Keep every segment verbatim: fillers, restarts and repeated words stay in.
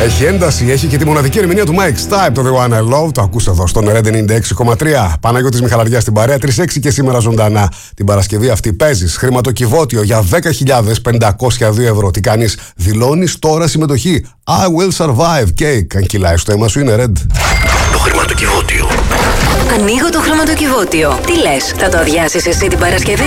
Έχει ένταση, έχει και τη μοναδική ερμηνεία του Mike Stipe, το The One I Love. Το ακούς εδώ στον Red ενενήντα έξι κόμμα τρία. Παναγιώτης Μιχαλαριάς στην παρέα, τρεις έξι και σήμερα ζωντανά. Την Παρασκευή αυτή παίζεις χρηματοκιβώτιο για δέκα χιλιάδες πεντακόσια δύο ευρώ. Τι κάνεις? Δηλώνεις τώρα συμμετοχή. I will survive. Και αν κυλάει στο αίμα σου είναι Red. Το χρηματοκιβώτιο. Ανοίγω το χρηματοκιβώτιο. Τι λες, θα το αδειάσεις εσύ την Παρασκευή?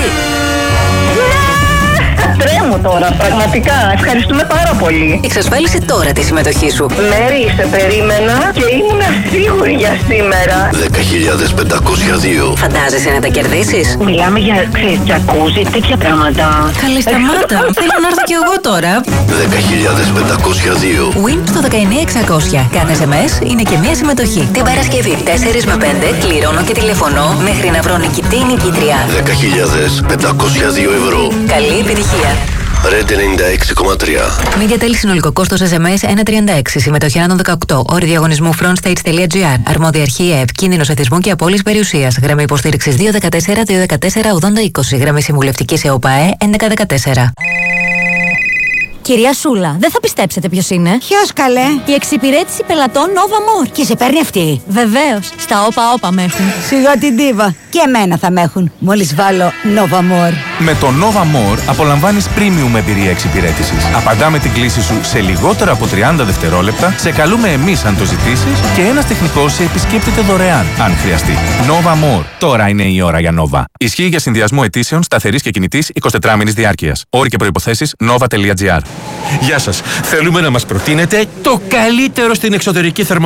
Τρέμω τώρα, πραγματικά. Ευχαριστούμε πάρα πολύ. Εξασφάλισε τώρα τη συμμετοχή σου. Μέρη, σε περίμενα και ήμουν σίγουρη για σήμερα. δέκα χιλιάδες πεντακόσια δύο. Φαντάζεσαι να τα κερδίσεις? Μιλάμε για, ξέρεις, τζακούζι, τέτοια πράγματα. Καλή σταμάτα. Θέλω να έρθω κι εγώ τώρα. δέκα χιλιάδες πεντακόσια δύο. Win στο δεκαεννιά εξακόσια. Κάθε ες εμ ες είναι και μία συμμετοχή. Την Παρασκευή τέσσερα με πέντε κληρώνω και τηλεφωνώ μέχρι να βρω νικητή ή νικήτρια. δέκα χιλιάδες πεντακόσια δύο ευρώ. Καλή επιτυχία. Red ενενήντα έξι κόμμα τρία. Media Tel, συνολικό κόστος ες εμ ες ένα τριάντα έξι. Συμμετοχή άνω των δεκαοκτώ. Όροι διαγωνισμού frontstage.gr. Αρμόδια αρχή ΕΕΠ. Κίνδυνος εθισμού και απώλειας περιουσίας. Γραμμή υποστήριξης δύο δεκατέσσερα δύο δεκατέσσερα ογδόντα είκοσι. Γραμμή συμβουλευτικής ΕΟΠΑΕ έντεκα δεκατέσσερα. Κυρία Σούλα, δεν θα πιστέψετε ποιος είναι. Ποιος, καλέ? Η εξυπηρέτηση πελατών Nova More. Και σε παίρνει αυτή? Βεβαίως. Στα όπα όπα με έχουν. Σιγά την τίβα. Και εμένα θα με έχουν. Μόλις βάλω Nova More. Με το Nova More απολαμβάνεις premium εμπειρία εξυπηρέτησης. Απαντάμε την κλήση σου σε λιγότερο από τριάντα δευτερόλεπτα, σε καλούμε εμείς αν το ζητήσεις και ένας τεχνικός σε επισκέπτεται δωρεάν, αν χρειαστεί. Nova More. Τώρα είναι η ώρα για Nova. Ισχύει για συνδυασμό αιτήσεων σταθερής και κινητής εικοσιτετράωρης διάρκειας. Όροι και προϋποθέσεις nova τελεία gr. Γεια σας. Θέλουμε να μας προτείνετε το καλύτερο στην εξωτερική θερμοκρασία.